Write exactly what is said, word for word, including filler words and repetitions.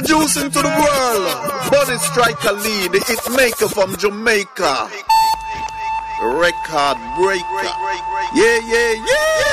Introducing to the world, Bunny Striker Lee, the hit maker from Jamaica. Record breaker. Yeah, yeah, yeah.